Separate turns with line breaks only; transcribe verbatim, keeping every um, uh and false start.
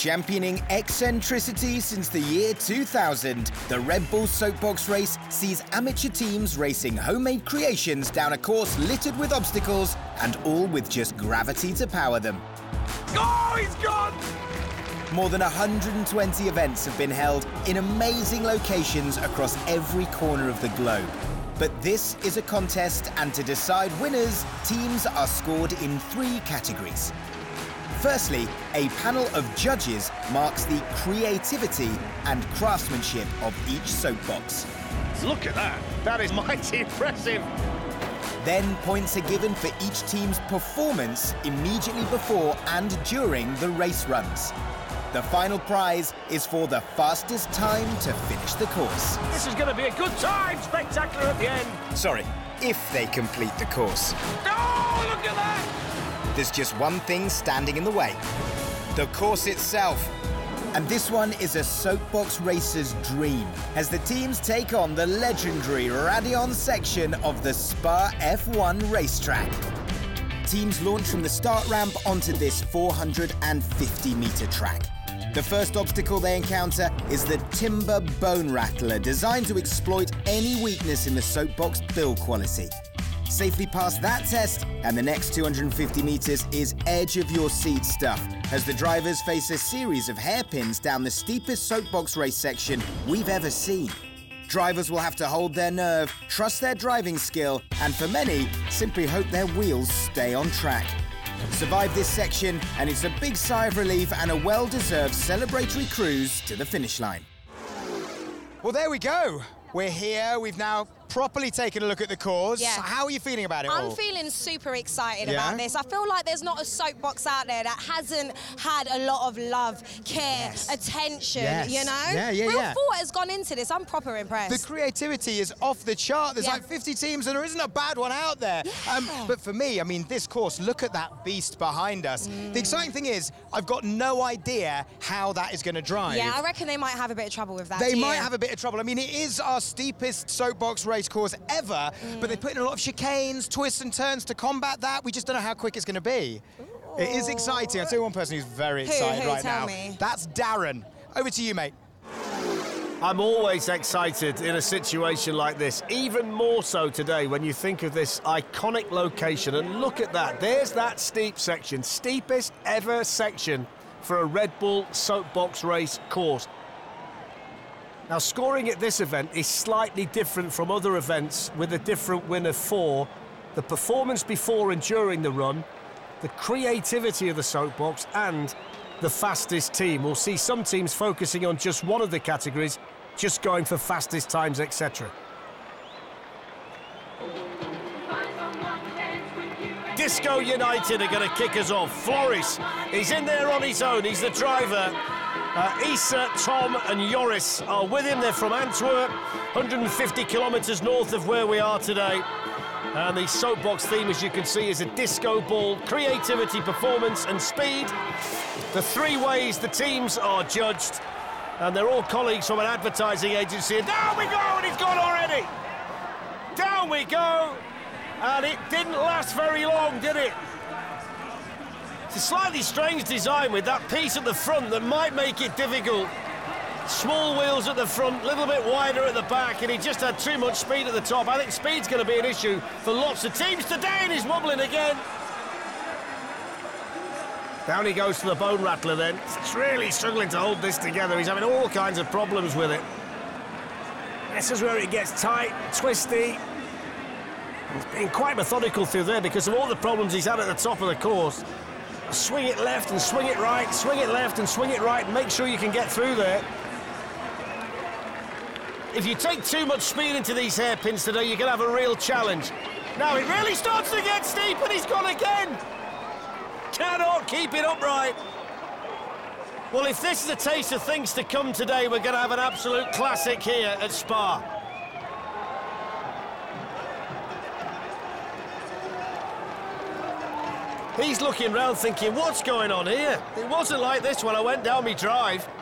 Championing eccentricity since the year two thousand, the Red Bull Soapbox Race sees amateur teams racing homemade creations down a course littered with obstacles, and all with just gravity to power them.
Oh, he's gone!
More than one hundred twenty events have been held in amazing locations across every corner of the globe. But this is a contest, and to decide winners, teams are scored in three categories. Firstly, a panel of judges marks the creativity and craftsmanship of each soapbox.
Look at that. That is mighty impressive.
Then points are given for each team's performance immediately before and during the race runs. The final prize is for the fastest time to finish the course.
This is going to be a good time. Spectacular at the end.
Sorry, if they complete the course.
Oh, look at that!
There's just one thing standing in the way: the course itself. And this one is a soapbox racer's dream, as the teams take on the legendary Raidillon section of the Spa F one racetrack. Teams launch from the start ramp onto this four hundred fifty metre track. The first obstacle they encounter is the Timber Bone Rattler, designed to exploit any weakness in the soapbox build quality. Safely pass that test, and the next two hundred fifty metres is edge-of-your-seat stuff, as the drivers face a series of hairpins down the steepest soapbox race section we've ever seen. Drivers will have to hold their nerve, trust their driving skill, and for many, simply hope their wheels stay on track. Survive this section, and it's a big sigh of relief and a well-deserved celebratory cruise to the finish line. Well, there we go. We're here. We've now properly taken a look at the course.
Yeah.
How are you feeling about it
I'm
all?
feeling super excited
Yeah?
about this. I feel like there's not a soapbox out there that hasn't had a lot of love, care,
Yes.
attention,
Yes.
you know?
Yeah, yeah,
Real
yeah.
thought has gone into this. I'm proper impressed.
The creativity is off the chart. There's
Yeah.
like fifty teams, and there isn't a bad one out there.
Yeah.
Um, but for me, I mean, this course, look at that beast behind us.
Mm.
The exciting thing is, I've got no idea how that is going to drive.
Yeah, I reckon they might have a bit of trouble with that.
They
do
might
you?
have a bit of trouble. I mean, it is our steepest soapbox race course ever,
Mm.
but they put in a lot of chicanes, twists and turns to combat that. We just don't know how quick it's going to be. Ooh. It is exciting. I'll tell you one person who's very
Who?
excited
Who?
right
Tell
now.
me.
That's Darren. Over to you, mate.
I'm always excited in a situation like this, even more so today when you think of this iconic location. And look at that, there's that steep section, steepest ever section for a Red Bull soapbox race course. Now, scoring at this event is slightly different from other events, with a different winner for the performance before and during the run, the creativity of the soapbox, and the fastest team. We'll see some teams focusing on just one of the categories, just going for fastest times, et cetera. Disco United are going to kick us off. Floris, he's in there on his own. He's the driver. Uh, Issa, Tom and Joris are with him. They're from Antwerp, one hundred fifty kilometres north of where we are today. And the soapbox theme, as you can see, is a disco ball, creativity, performance and speed. The three ways the teams are judged, and they're all colleagues from an advertising agency. And down we go, and he's gone already. Down we go, and it didn't last very long, did it? It's a slightly strange design with that piece at the front that might make it difficult. Small wheels at the front, a little bit wider at the back, and he just had too much speed at the top. I think speed's going to be an issue for lots of teams today, and he's wobbling again. Down he goes to the Bone Rattler then. He's really struggling to hold this together. He's having all kinds of problems with it. This is where it gets tight, twisty. He's been quite methodical through there because of all the problems he's had at the top of the course. Swing it left and swing it right, swing it left and swing it right, and make sure you can get through there. If you take too much speed into these hairpins today, you're going to have a real challenge. Now it really starts to get steep, and he's gone again. Cannot keep it upright. Well, if this is a taste of things to come today, we're going to have an absolute classic here at Spa. He's looking round thinking, what's going on here? It wasn't like this when I went down my drive.